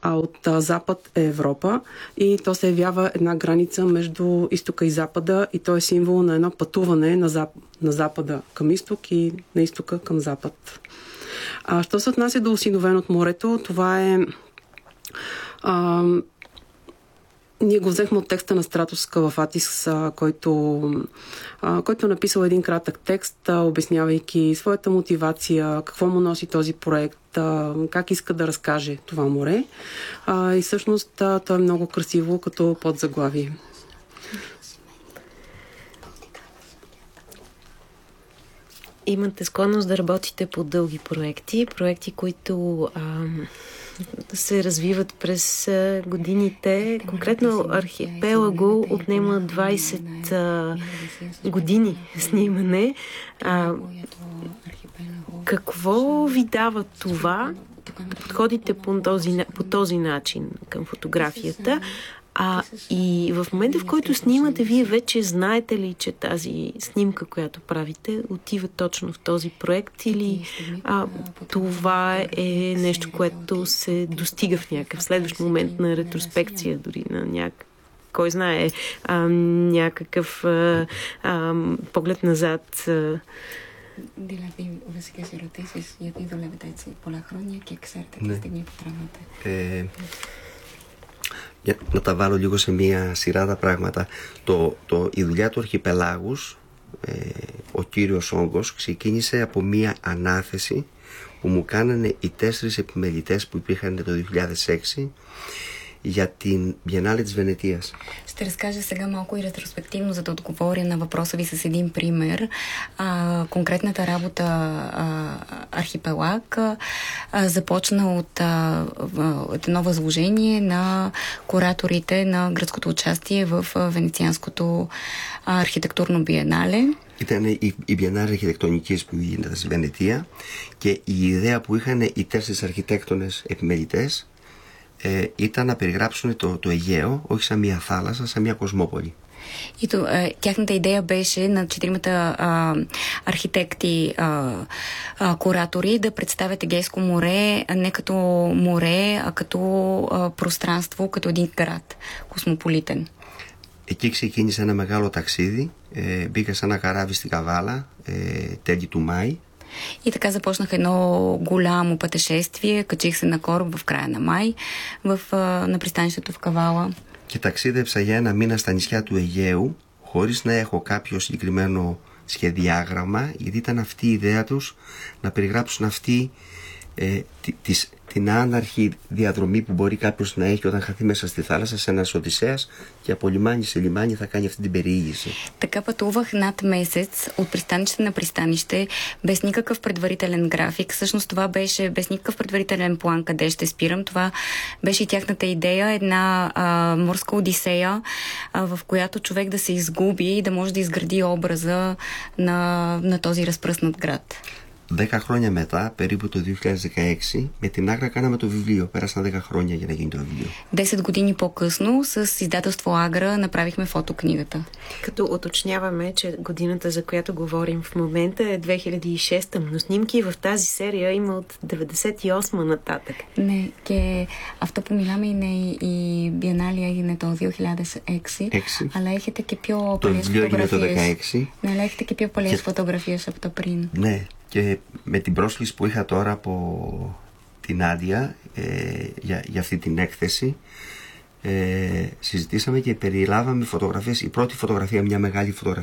а от запад е Европа и то се явява една граница между изтока и запада и то е символ на едно пътуване на запада към изток и на изтока към запад. Що се отнася до Осиновен от морето, това е... Ние го взехме от текста на Стратос Калафатис, който е написал един кратък текст, обяснявайки своята мотивация, какво му носи този проект, как иска да разкаже това море. И всъщност то е много красиво като подзаглавие. Имате склонност да работите по дълги проекти, които се развиват през годините. Конкретно Архипелаго отнема 20 години снимане. Какво ви дава това да подходите по този начин към фотографията? И в момента, в който снимате, вие вече знаете ли, че тази снимка, която правите, отива точно в този проект или това е нещо, което се достига в някакъв следващ момент на ретроспекция, дори на кой знае, някакъв поглед назад. Δηλαδή, βασικές ερωτήσεις, γιατί δουλεύετε έτσι πολλά χρόνια και ξέρετε τη στιγμή που τραβάτε. Για να τα βάλω λίγο σε μία σειρά τα πράγματα. Η δουλειά του Αρχιπελάγους, ο κύριος όγκος, ξεκίνησε από μία ανάθεση που μου κάνανε οι 4 επιμελητές που υπήρχαν το 2006 για την Биенале της Венетίας. Ще разкажа сега малко и ретроспективно, за да отговоря на въпроса ви с един пример. Конкретната работа Архипелаг започна от едно възложение на кураторите на гръцкото участие в Венецианското архитектурно биенале. Ήταν η Biennale Αρχιτεκτονικής που γίνεται στη Βενετία και η ιδέα που είχαν οι 4 αρχιτέκτονες επιμελητές ήταν να περιγράψουν το Αιγαίο, όχι σαν μια θάλασσα, σαν μια космополи. И тяхната идея беше на 4 архитекти, куратори да представят Егейско море не като море, а като пространство, като един град, космополитен. Εκεί ξεκίνησε ένα μεγάλο ταξίδι, μπήκα σε ένα καράβι στην Καβάλα, τέλη του Μάη. И така започнах едно голямо пътешествие. Качих се на кораб в края на май на пристанището в Кавала. Και ταξίδεψα για ένα μήνα στα νησιά του Αιγαίου, χωρίς να έχω κάποιο συγκεκριμένο σχεδιάγραμμα, γιατί ήταν αυτή η ιδέα τους να περιγράψουν αυτή την άναρχη διαδρομή που μπορεί κάποιος να έχει όταν χαθεί μέσα στη θάλασσα, σε ένας Οδυσσέας και από λιμάνι σε λιμάνι θα κάνει αυτή την περιήγηση. Така пътувах над месец от пристанище на пристанище, без никакъв предварителен график. Всъщност това беше без никакъв предварителен план къде ще спирам. Това беше и тяхната идея, една морска одисея, в която човек да се изгуби и да може да изгради образа на този разпръснат град. 10 χρόνια μετά, περίπου το 2016, με την Άγρα κάναμε το βιβλίο. Πέρασαν 10 χρόνια για να γίνει το βιβλίο. 10 години по-късно с издателство Агра направихме фотокнигата. Като уточняваме, че годината, за която говорим в момента е 2006, но снимки в тази серия има от 98 нататък. Ναι, και αυτό που μιλάμε είναι η Biennale έγινε το 2006, αλλά έχετε και πιο πολλές φωτογραφίες. Ναι, αλλά έχετε και πιο πολλές φωτογραφίες από το πριν. Ναι. Και με την πρόσκληση που είχα τώρα από την Άντια για αυτή την έκθεση συζητήσαμε και περιλάβαμε φωτογραφίες. Η πρώτη φωτογραφία, μια μεγάλη φωτογραφία